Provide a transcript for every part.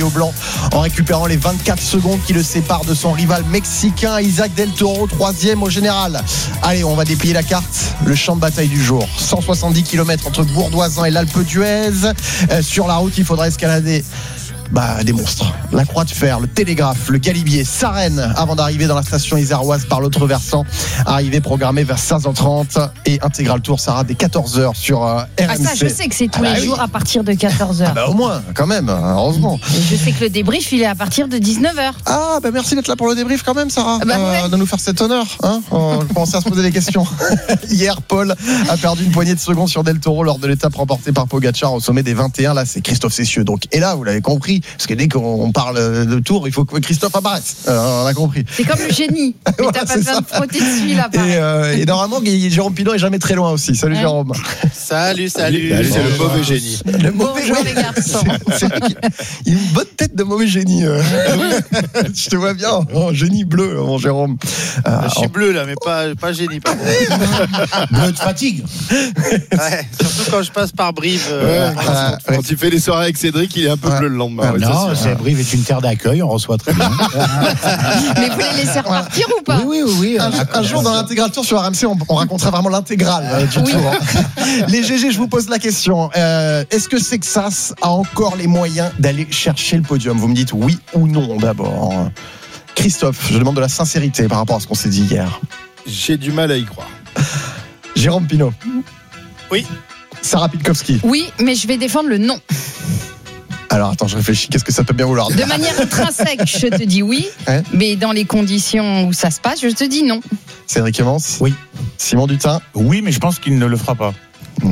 au blanc en récupérant les 24 secondes qui le séparent de son rival mexicain Isaac Del Toro, 3e au général. Allez, on va déplier la carte. Le champ de bataille du jour. 170 km entre Bourdoisin et l'Alpe d'Huez. Sur la route, il faudra escalader des monstres. La Croix de Fer, le Télégraphe, le Galibier, Sarenne, avant d'arriver dans la station iséroise par l'autre versant. Arrivée programmée vers 15h30 et Intégral Tour, Sarah, dès 14h sur RMC. Ah ça, je sais que c'est tous les jours à partir de 14h. Au moins, quand même, heureusement. Et je sais que le débrief, il est à partir de 19h. Merci d'être là pour le débrief quand même, Sarah. Ouais. De nous faire cet honneur. On va commencer à se poser des questions. Hier, Paul a perdu une poignée de secondes sur Del Toro lors de l'étape remportée par Pogacar au sommet des 21. Là, c'est Christophe Cessieux. Donc, et là, vous l'avez compris, parce que dès qu'on parle de Tour, il faut que Christophe apparaisse. On a compris. C'est comme le génie. Mais t'as pas besoin de frotter dessus, là. Et normalement, Jérôme Pinot est jamais très loin aussi. Salut Jérôme. Salut. C'est le mauvais génie. Bonjour les garçons. Il a une bonne tête de mauvais génie. Je te vois bien. Génie bleu, mon Jérôme. Je suis bleu là, mais pas génie. Bleu de fatigue. Ouais, surtout quand je passe par Brive. Quand tu fais des soirées avec Cédric, il est un peu bleu le lendemain. Non, Brive est une terre d'accueil, on reçoit très bien. Mais vous les laissez repartir ou pas? Oui. Un jour dans l'intégral tour sur RMC, on raconterait vraiment l'intégrale du tour. Les GG, je vous pose la question. Est-ce que Sexas a encore les moyens d'aller chercher le podium? Vous me dites oui ou non d'abord. Christophe, je demande de la sincérité par rapport à ce qu'on s'est dit hier. J'ai du mal à y croire. Jérôme Pinot. Oui. Sarah Pitkowski. Oui, mais je vais défendre le non. Alors attends, je réfléchis, qu'est-ce que ça peut bien vouloir dire? De manière intrinsèque, je te dis oui, mais dans les conditions où ça se passe, je te dis non. Cédric Clémence. Oui. Simon Dutin. Oui, mais je pense qu'il ne le fera pas.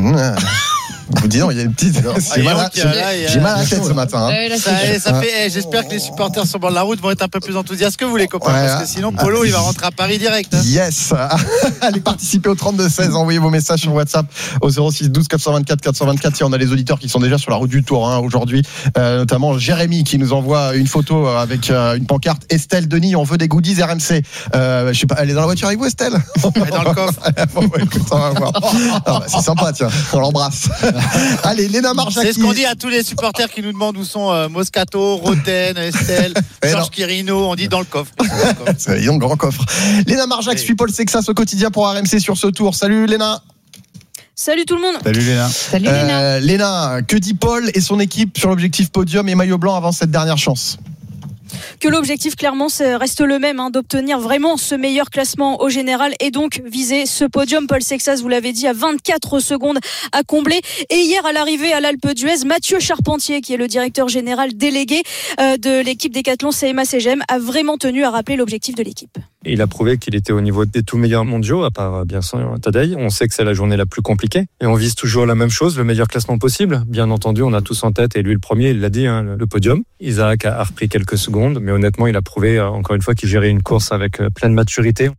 Vous dites non, il y a une petite. J'ai mal à la tête ce matin. J'espère que les supporters sur le bord de la route vont être un peu plus enthousiastes que vous, les copains, parce que sinon Polo il va rentrer à Paris direct. Yes. Allez participer au 32-16, envoyez vos messages sur WhatsApp au 06 12 424 424. Si on a les auditeurs qui sont déjà sur la route du Tour aujourd'hui, notamment Jérémy qui nous envoie une photo avec une pancarte. Estelle Denis, on veut des goodies RMC. Je sais pas, elle est dans la voiture avec vous, Estelle? Elle est dans le coffre. Écoute, on va voir. C'est sympa, tiens, on l'embrasse. Allez, Léna Marjaki. C'est ce qu'on dit à tous les supporters qui nous demandent où sont Moscato, Roten, Estelle, Georges Quirino. On dit dans le coffre. C'est un grand coffre. Léna Marjaki suit Paul Sexas au quotidien pour RMC sur ce tour. Salut Léna. Salut tout le monde. Salut Léna. Salut Léna. Léna, que dit Paul et son équipe sur l'objectif podium et maillot blanc avant cette dernière chance? Que l'objectif clairement reste le même, d'obtenir vraiment ce meilleur classement au général et donc viser ce podium. Paul Sexas, vous l'avez dit, à 24 secondes à combler. Et hier à l'arrivée à l'Alpe d'Huez, Mathieu Charpentier, qui est le directeur général délégué de l'équipe Décathlon CMA CGM, a vraiment tenu à rappeler l'objectif de l'équipe. Il a prouvé qu'il était au niveau des tout meilleurs mondiaux, à part bien sûr Tadej. On sait que c'est la journée la plus compliquée. Et on vise toujours la même chose, le meilleur classement possible. Bien entendu, on a tous en tête, et lui le premier, il l'a dit, le podium. Isaac a repris quelques secondes, mais honnêtement, il a prouvé encore une fois qu'il gérait une course avec pleine maturité.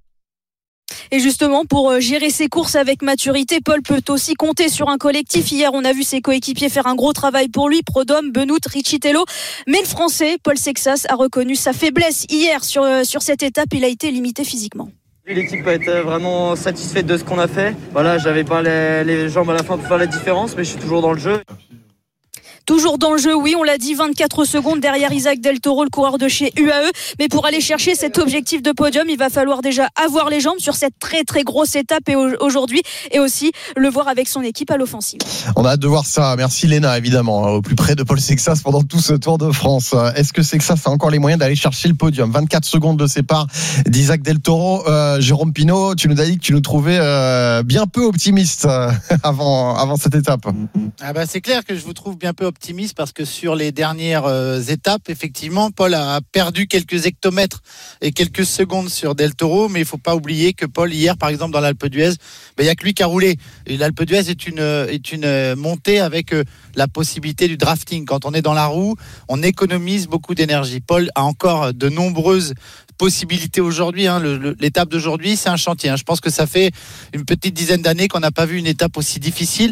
Et justement, pour gérer ses courses avec maturité, Paul peut aussi compter sur un collectif. Hier, on a vu ses coéquipiers faire un gros travail pour lui, Prodhomme, Benoît, Riccitello. Mais le Français, Paul Sexas, a reconnu sa faiblesse. Hier, sur cette étape, il a été limité physiquement. L'équipe a été vraiment satisfaite de ce qu'on a fait. Voilà, j'avais pas les jambes à la fin pour faire la différence, mais je suis toujours dans le jeu. Toujours dans le jeu, oui, on l'a dit, 24 secondes derrière Isaac Del Toro, le coureur de chez UAE. Mais pour aller chercher cet objectif de podium, il va falloir déjà avoir les jambes sur cette très très grosse étape aujourd'hui, et aussi le voir avec son équipe à l'offensive. On a hâte de voir ça. Merci Léna, évidemment, au plus près de Paul Sexas pendant tout ce Tour de France. Est-ce que Sexas a encore les moyens d'aller chercher le podium? 24 secondes de sépare d'Isaac Del Toro. Jérôme Pinot, tu nous as dit que tu nous trouvais bien peu optimiste avant cette étape. C'est clair que je vous trouve bien peu optimiste, parce que sur les dernières étapes, effectivement, Paul a perdu quelques hectomètres et quelques secondes sur Del Toro, mais il ne faut pas oublier que Paul, hier, par exemple, dans l'Alpe d'Huez, il n'y a que lui qui a roulé. Et l'Alpe d'Huez est une montée avec la possibilité du drafting. Quand on est dans la roue, on économise beaucoup d'énergie. Paul a encore de nombreuses possibilités aujourd'hui. L'étape d'aujourd'hui, c'est un chantier. Je pense que ça fait une petite dizaine d'années qu'on n'a pas vu une étape aussi difficile.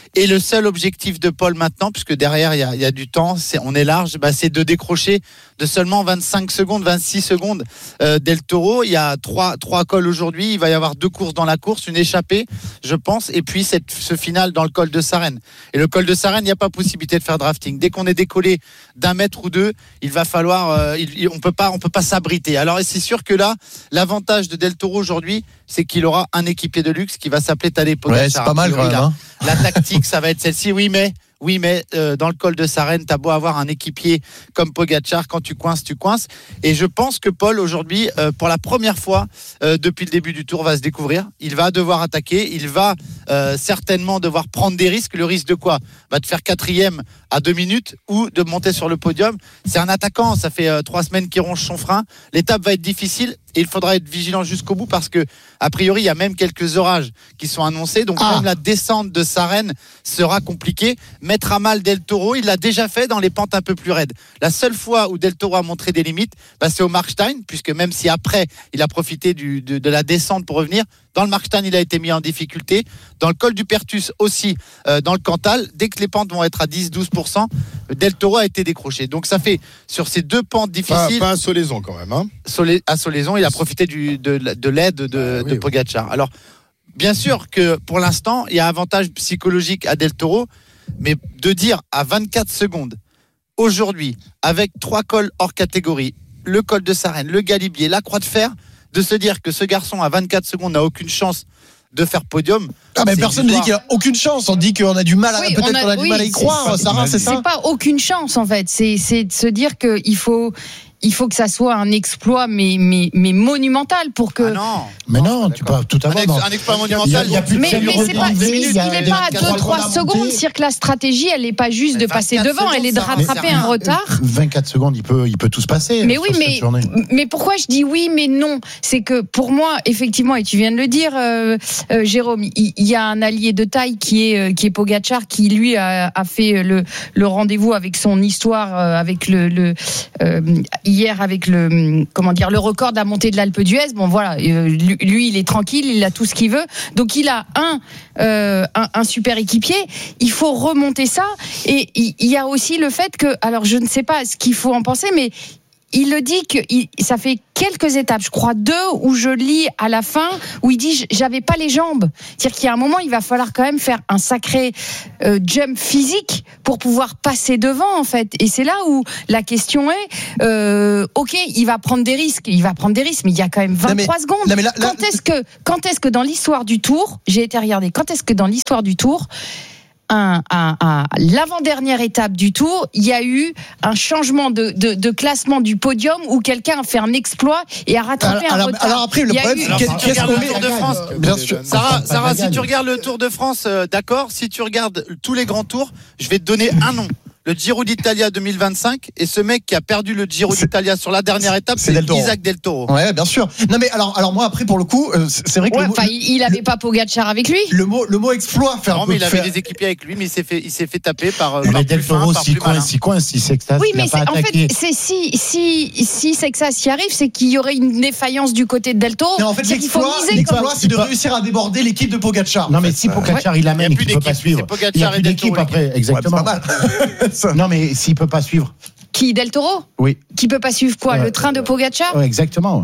Et le seul objectif de Paul maintenant, puisque derrière il y a du temps, on est large, c'est de décrocher de seulement 25 secondes, 26 secondes Del Toro. Il y a trois cols aujourd'hui. Il va y avoir 2 courses dans la course, une échappée, je pense, et puis ce final dans le col de Sarenne. Et le col de Sarenne, il n'y a pas possibilité de faire drafting. Dès qu'on est décollé d'1 mètre ou 2, il va falloir, on peut pas s'abriter. Alors c'est sûr que là, l'avantage de Del Toro aujourd'hui, c'est qu'il aura un équipier de luxe qui va s'appeler Tadej Pogačar. Ouais, c'est pas mal quand même. Hein. La tactique, ça va être celle-ci. Oui, mais dans le col de Sarenne, t'as beau avoir un équipier comme Pogačar, quand tu coinces. Et je pense que Paul, aujourd'hui, pour la première fois depuis le début du Tour, va se découvrir. Il va devoir attaquer. Il va certainement devoir prendre des risques. Le risque de quoi ? Va te faire 4e à 2 minutes ou de monter sur le podium. C'est un attaquant. Ça fait 3 semaines qu'il ronge son frein. L'étape va être difficile et il faudra être vigilant jusqu'au bout parce que, a priori, il y a même quelques orages qui sont annoncés. Donc, même la descente de Sarenne sera compliquée. Mettre à mal Del Toro, il l'a déjà fait dans les pentes un peu plus raides. La seule fois où Del Toro a montré des limites, c'est au Markstein, puisque même si après il a profité de la descente pour revenir, dans le Markstein il a été mis en difficulté, dans le col du Pertus aussi, dans le Cantal, dès que les pentes vont être à 10-12%, Del Toro a été décroché. Donc ça fait sur ces 2 pentes difficiles. Pas à Solaison quand même. Hein. À Solaison, il a profité de l'aide de Pogačar. Alors bien sûr que pour l'instant il y a avantage psychologique à Del Toro. Mais de dire à 24 secondes, aujourd'hui, avec 3 cols hors catégorie, le col de Sarenne, le Galibier, la Croix de Fer, de se dire que ce garçon à 24 secondes n'a aucune chance de faire podium. Mais personne ne dit qu'il n'a aucune chance. On dit qu'on a du mal à, du mal à y croire. Sarah, c'est ça. C'est pas aucune chance en fait. C'est de se dire qu'il faut que ça soit un exploit, mais monumental pour que. Ah non. Mais non, tu peux tout avoir. Un exploit monumental. Il y a plus de mais c'est pas, il n'est pas à 2-3 secondes. C'est-à-dire que la stratégie, elle n'est pas juste de passer devant, elle est de rattraper un retard. 24 secondes, il peut tout se passer. Mais oui, mais pourquoi je dis oui, mais non ? C'est que pour moi, effectivement, et tu viens de le dire, Jérôme, il y a un allié de taille qui est Pogačar, qui lui a fait le rendez-vous avec son histoire, avec hier avec le record de la montée de l'Alpe d'Huez. Bon voilà, lui il est tranquille, il a tout ce qu'il veut. Donc il a un super équipier. Il faut remonter ça. Et il y a aussi le fait que, alors je ne sais pas ce qu'il faut en penser, mais il le dit que ça fait quelques étapes, je crois 2, où je lis à la fin, où il dit j'avais pas les jambes. C'est-à-dire qu'il y a un moment, il va falloir quand même faire un sacré jump physique pour pouvoir passer devant, en fait. Et c'est là où la question est, ok, il va prendre des risques, mais il y a quand même 23 secondes. Quand est-ce que dans l'histoire du Tour, j'ai été regarder, quand est-ce que dans l'histoire du Tour, à l'avant-dernière étape du Tour, il y a eu un changement de classement du podium où quelqu'un a fait un exploit et a rattrapé un retard. Alors après, le problème, c'est qu'est-ce qu'on met le Tour de France. Bien sûr. Sarah, si tu regardes le Tour de France, d'accord, si tu regardes tous les grands tours, je vais te donner un nom. Le Giro d'Italia 2025, et ce mec qui a perdu le Giro d'Italia sur la dernière étape, c'est Isaac Del Toro. Ouais, bien sûr. Non mais alors moi après pour le coup, c'est vrai que il avait pas Pogačar avec lui. Le mot exploit faire. Non mais il avait des équipiers avec lui, mais il s'est fait taper par. Mais Del Toro s'y coince, si Sexas. Oui, mais en fait, c'est si Sexas y arrive, c'est qu'il y aurait une défaillance du côté de Del Toro. Mais en fait, l'exploit, c'est de réussir à déborder l'équipe de Pogačar. Non mais si Pogačar il amène, il peut pas suivre. Il y a plus d'équipe après, exactement. Non mais s'il peut pas suivre. Qui, Del Toro ? Oui. Qui peut pas suivre quoi ? Le train de Pogačar ? Exactement.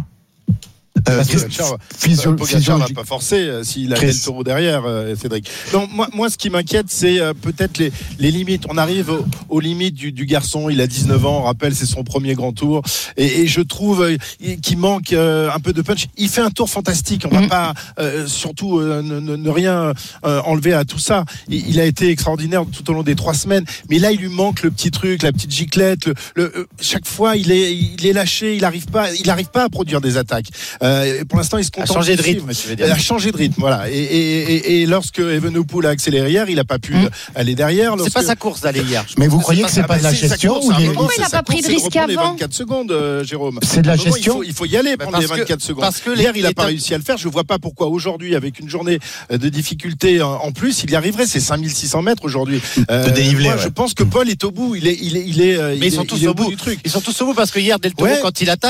Pogačar va pas forcer s'il a Del Toro derrière, Cédric. Donc moi ce qui m'inquiète, c'est peut-être les limites. On arrive aux limites du garçon. Il a 19 ans, on rappelle, c'est son premier grand tour, et je trouve qu'il manque un peu de punch. Il fait un tour fantastique. On va pas surtout ne rien enlever à tout ça. Il a été extraordinaire tout au long des 3 semaines, mais là il lui manque le petit truc, la petite giclette. Chaque fois il est lâché, il arrive pas à produire des attaques. Pour l'instant, il se contente. A changé de rythme, tu veux dire. A changé de rythme, voilà. Et lorsque Evenepoel a accéléré hier, il n'a pas pu aller derrière. C'est pas sa course d'aller hier. Mais vous croyez que c'est pas de la gestion ou pourquoi il n'a pas pris de risque avant? Les 24 secondes, Jérôme. C'est de la gestion. Il faut y aller pendant les 24 secondes. Parce que hier, il n'a pas réussi à le faire. Je ne vois pas pourquoi aujourd'hui, avec une journée de difficulté en plus, il y arriverait. C'est 5600 mètres aujourd'hui. De dénivelé. Je pense que Paul est au bout. Mais ils sont tous au bout du truc. Ils sont tous au bout parce que hier, Del Toro, quand il attaque,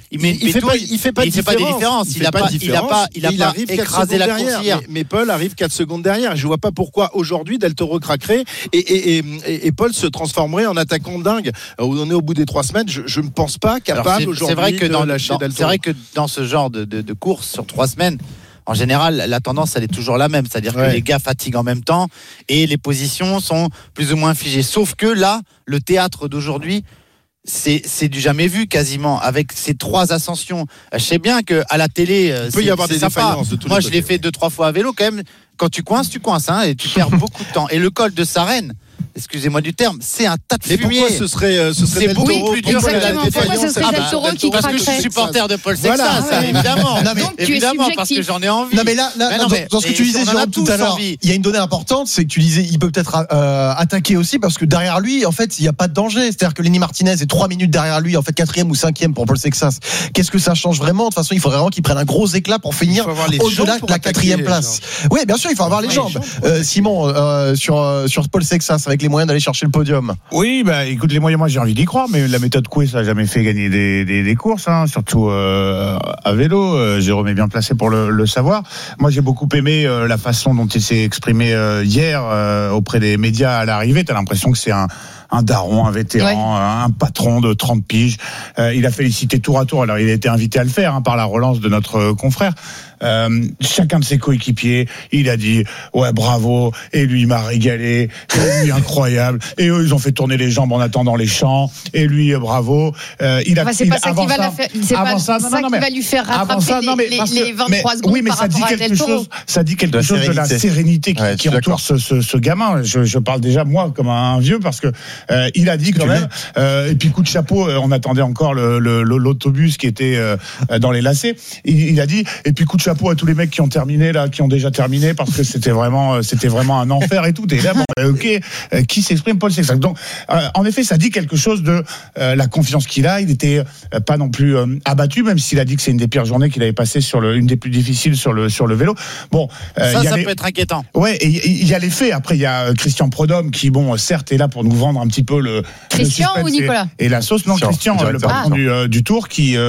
il fait pas de différence. Il a pas écrasé la course hier. Mais Paul arrive 4 secondes derrière. Je vois pas pourquoi aujourd'hui Del Toro craquerait et Paul se transformerait en attaquant dingue. On est au bout des 3 semaines. Je ne pense pas capable aujourd'hui de lâcher Del Toro. C'est vrai que dans ce genre de course sur 3 semaines, en général, la tendance, elle est toujours la même. C'est-à-dire que les gars fatiguent en même temps et les positions sont plus ou moins figées. Sauf que là, le théâtre d'aujourd'hui, c'est du jamais vu quasiment, avec ces 3 ascensions. Je sais bien qu'à la télé, il peut y avoir des défaillances de tous les côtés. Moi, je l'ai fait 2-3 fois à vélo quand même. Quand tu coinces, hein, et tu perds beaucoup de temps. Et le col de Sarenne, excusez-moi du terme, c'est un tas de fumier. Mais pourquoi ce serait Del Toro plus dur que la défaillance? Pourquoi ce serait Del Toro qui craquerait? Parce que je suis supporter de Paul Sexas, évidemment. Évidemment, parce que j'en ai envie. Non, mais là, dans ce que tu disais, Jérôme, tout à l'heure, il y a une donnée importante, c'est que tu disais, il peut peut-être attaquer aussi, parce que derrière lui, en fait, il n'y a pas de danger. C'est-à-dire que Lenny Martinez est 3 minutes derrière lui, en fait, 4e ou 5e pour Paul Sexas. Qu'est-ce que ça change vraiment? De toute façon, il faudrait vraiment qu'il prenne un gros éclat pour finir au-delà de la 4e place. Oui, bien sûr, il faut avoir les jambes. Simon, sur Paul Sexas, avec les moyens d'aller chercher le podium. Oui, écoute, les moyens, moi j'ai envie d'y croire, mais la méthode Coué, ça n'a jamais fait gagner des courses, hein, surtout à vélo. Jérôme est bien placé pour le savoir. Moi j'ai beaucoup aimé la façon dont il s'est exprimé hier auprès des médias à l'arrivée. T'as l'impression que c'est un daron, un vétéran, un patron de 30 piges. Il a félicité tour à tour. Alors, il a été invité à le faire par la relance de notre confrère. Chacun de ses coéquipiers, il a dit ouais bravo, et lui il m'a régalé, et lui incroyable, et eux ils ont fait tourner les jambes en attendant les champs, et lui bravo. Il a. C'est pas ça qui va lui faire rattraper les 23 secondes. Oui, mais ça dit quelque chose. Ça dit quelque chose de la sérénité qui entoure ce gamin. Je parle déjà moi comme un vieux parce que il a dit quand même. Et puis coup de chapeau, on attendait encore l'autobus qui était dans les lacets. Il a dit et puis coup de chapeau à tous les mecs qui ont terminé là, qui ont déjà terminé parce que c'était vraiment un enfer et tout. Et là, qui s'exprime Paul Sexas. Donc, en effet, ça dit quelque chose de la confiance qu'il a. Il n'était pas non plus abattu, même s'il a dit que c'est une des pires journées qu'il avait passées une des plus difficiles sur le vélo. Bon, ça peut être inquiétant. Ouais, et il y a les faits. Après, il y a Christian Prudhomme qui, certes, est là pour nous vendre un petit peu le Christian ou Nicolas et la sauce. Non, Christian, le patron du Tour, qui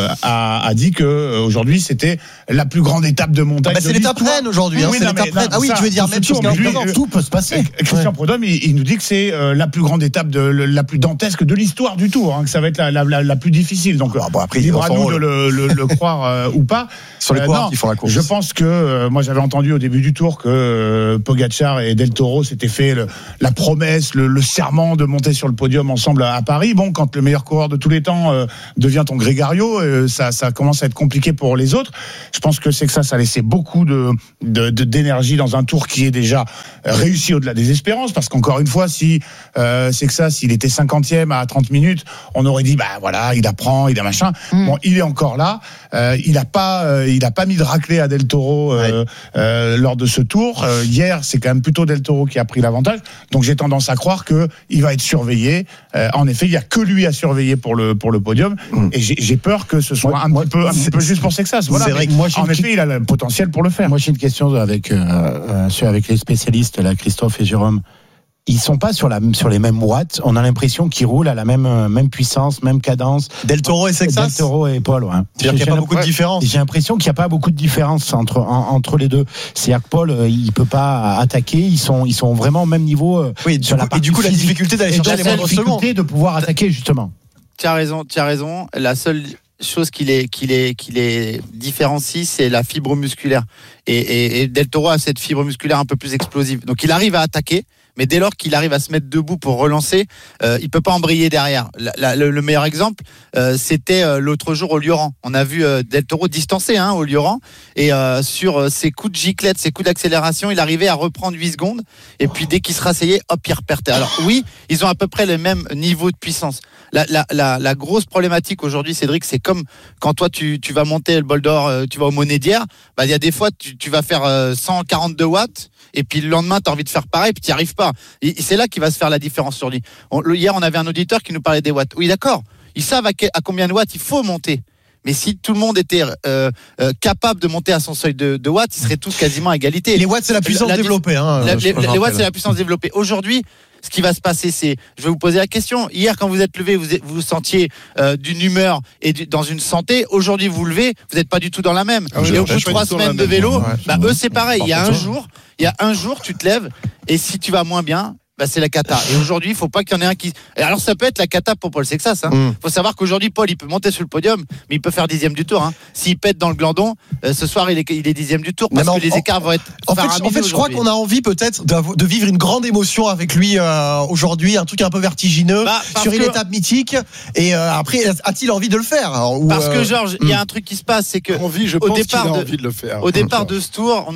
a dit que aujourd'hui c'était la plus grande étape de montagne. C'est l'étape Rennes aujourd'hui. Oui, tu veux dire même chose. Tout peut se passer. Christian Prudhomme, il nous dit que c'est la plus grande étape, la plus dantesque de l'histoire du Tour, que ça va être la plus difficile. Donc après, libre à nous de le croire ou pas. Sur les coureurs qui font la course. Je pense que moi j'avais entendu au début du Tour que Pogačar et Del Toro s'étaient fait la promesse, le serment de monter sur le podium ensemble à Paris. Bon, quand le meilleur coureur de tous les temps devient ton Grégario, ça commence à être compliqué pour les autres. Je pense que ça a laissé beaucoup d'énergie dans un Tour qui est déjà réussi au-delà des espérances, parce qu'encore une fois, si Sexas, s'il était 50e à 30 minutes, on aurait dit il apprend, il a machin. Bon, il est encore là. Il a pas mis de raclée à Del Toro lors de ce Tour. Hier, c'est quand même plutôt Del Toro qui a pris l'avantage. Donc j'ai tendance à croire que il va être surveillé. En effet, il y a que lui à surveiller pour le podium. Et j'ai peur que ce soit un petit peu juste pour Sexas. Voilà. C'est vrai que en effet, il a le potentiel pour le faire. Moi, j'ai une question avec les spécialistes, là, Christophe et Jérôme. Ils sont pas sur les mêmes watts. On a l'impression qu'ils roulent à la même puissance, même cadence. Del Toro et Sexas. Del Toro et Paul. Ouais. C'est-à-dire qu'il n'y a pas beaucoup de différence. J'ai l'impression qu'il n'y a pas beaucoup de différence entre les deux. C'est-à-dire que Paul, il peut pas attaquer. Ils sont vraiment au même niveau. Sur la partie physique. La difficulté d'aller chercher les moindres secondes. De pouvoir attaquer justement. Tu as raison. La seule chose qui les différencie, c'est la fibre musculaire. Et Del Toro a cette fibre musculaire un peu plus explosive. Donc il arrive à attaquer, mais dès lors qu'il arrive à se mettre debout pour relancer, il peut pas embrayer derrière. Le meilleur exemple, c'était l'autre jour au Lioran. On a vu Del Toro distancé au Lioran, et sur ses coups de giclette, ses coups d'accélération, il arrivait à reprendre 8 secondes, et puis dès qu'il se rasseyait, hop, il repartait. Alors oui, ils ont à peu près le même niveau de puissance. La grosse problématique aujourd'hui, Cédric, c'est comme quand toi tu vas monter le bol d'or, tu vas au Monédière, il y a des fois tu vas faire 142 watts, et puis le lendemain tu as envie de faire pareil, puis tu n'y arrives pas. Et c'est là qu'il va se faire la différence sur lui. Hier on avait un auditeur qui nous parlait des watts. Oui, d'accord, ils savent à combien de watts il faut monter. Mais si tout le monde était capable de monter à son seuil de watts, ils seraient tous quasiment à égalité. Les watts, c'est la puissance développée. Les watts, c'est la puissance développée. Aujourd'hui, ce qui va se passer, c'est, je vais vous poser la question. Hier, quand vous êtes levé, vous vous sentiez d'une humeur et dans une santé. Aujourd'hui, vous levez, vous n'êtes pas du tout dans la même. Et au bout de 3 semaines de vélo, eux, c'est pareil. Il y a un jour, tu te lèves et si tu vas moins bien, c'est la cata. Et aujourd'hui, il ne faut pas qu'il y en ait un qui. Et alors, ça peut être la cata pour Paul Sexas. Il faut savoir qu'aujourd'hui, Paul, il peut monter sur le podium, mais il peut faire 10e du tour. S'il pète dans le glandon, ce soir, il est 10e du tour parce que les écarts vont être. En fait, je crois qu'on a envie peut-être de vivre une grande émotion avec lui aujourd'hui, un truc un peu vertigineux sur une étape mythique. Et après, a-t-il envie de le faire Parce que Georges, il y a un truc qui se passe, c'est que au départ de ce tour,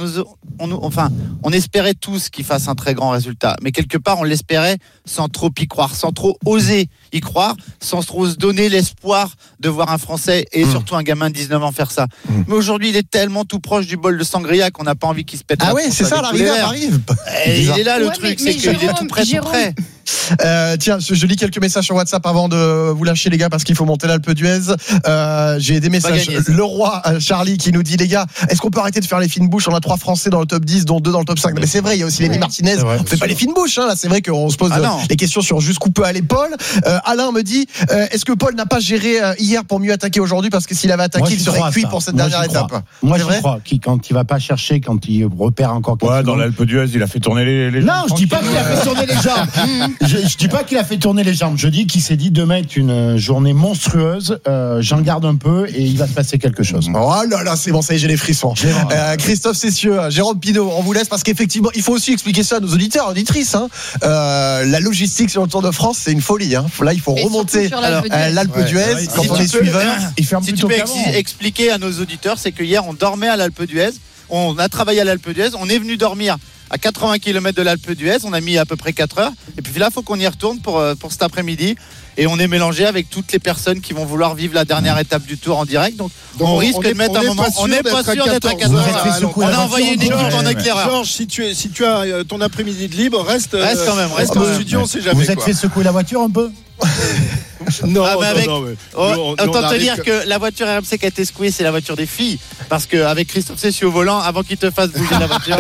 on espérait tous qu'il fasse un très grand résultat, mais quelque part on l'espérait sans trop y croire, sans trop oser y croire, sans trop se donner l'espoir de voir un Français et surtout un gamin de 19 ans faire ça. Mais aujourd'hui, il est tellement tout proche du bol de sangria qu'on n'a pas envie qu'il se pète. Ah ouais, c'est ça, l'arrivée arrive. Il est là le truc, c'est qu'il est tout prêt, tout prêt. Tiens, je lis quelques messages sur WhatsApp avant de vous lâcher les gars parce qu'il faut monter l'Alpe d'Huez. J'ai des messages. Le roi Charlie qui nous dit les gars, est-ce qu'on peut arrêter de faire les fines bouches? On a 3 Français dans le top 10 dont 2 dans le top 5. Mais c'est vrai, il y a aussi Lenny Martinez. On fait pas les fines bouches là, c'est vrai qu'on se pose les questions sur jusqu'où peut aller Paul. Alain me dit est-ce que Paul n'a pas géré hier pour mieux attaquer aujourd'hui parce que s'il avait attaqué, il serait cuit pour cette dernière étape. Moi je crois quand il va pas chercher, quand il repère encore quelque chose. Dans l'Alpe d'Huez, il a fait tourner les jambes. Non, je dis pas qu'il a fait tourner les jambes. Je dis pas qu'il a fait tourner les jambes. Je dis qu'il s'est dit demain est une journée monstrueuse. J'en garde un peu et il va se passer quelque chose. Oh là là, c'est bon, ça y est, j'ai les frissons. Christophe Cessieux, Jérôme Pinault, on vous laisse parce qu'effectivement, il faut aussi expliquer ça à nos auditeurs, auditrices. La logistique sur le Tour de France, c'est une folie. Là, il faut remonter l'Alpe d'Huez quand on est suiveur. Si tu peux expliquer à nos auditeurs, c'est que hier, on dormait à l'Alpe d'Huez. On a travaillé à l'Alpe d'Huez. On est venu dormir à 80 km de l'Alpe d'Huez. On a mis à peu près 4 heures. Et puis là, il faut qu'on y retourne pour cet après-midi. Et on est mélangé avec toutes les personnes qui vont vouloir vivre la dernière étape du Tour en direct. Donc on risque de mettre un moment. On n'est pas sûr d'être à 4 heures. On a envoyé une équipe en éclaireur. Georges, si tu as ton après-midi de libre, reste quand même. Reste au studio, on sait jamais. Vous êtes fait secouer la voiture un peu? Non, autant te dire que la voiture RMC qui a été secouée, c'est la voiture des filles. Parce qu'avec Christophe Cessieux au volant, avant qu'il te fasse bouger la voiture.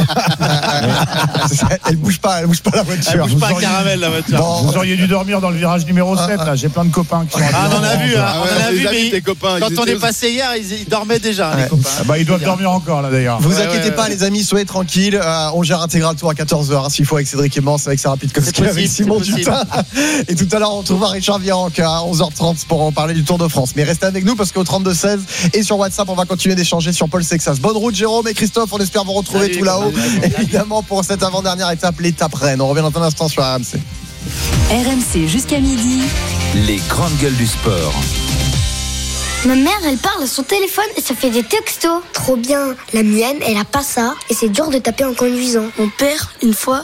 Elle bouge pas la voiture. Elle bouge pas un caramel la voiture. Vous auriez dû dormir dans le virage numéro 7. Là. J'ai plein de copains qui sont on en a vu, mais quand on est passé hier, ils dormaient déjà, les copains. Ils doivent dormir encore, là, d'ailleurs. Vous inquiétez pas, les amis, soyez tranquilles. On gère Intégral Tour à 14h, s'il faut, avec Cédric Aimant, avec sa rapide Koski, avec Simon Dutin. Et tout à l'heure, on retrouvera Richard Virenque à 11h30 pour en parler du Tour de France. Mais restez avec nous parce qu'au 32-16 et sur WhatsApp, on va continuer d'échanger sur Paul Sexas. Bonne route, Jérôme et Christophe. On espère vous retrouver tout là-haut. Évidemment, pour cette avant-dernière étape, l'étape Rennes. On revient dans un instant sur RMC. RMC jusqu'à midi. Les grandes gueules du sport. Ma mère, elle parle à son téléphone et ça fait des textos. Trop bien. La mienne, elle a pas ça et c'est dur de taper en conduisant. Mon père, une fois,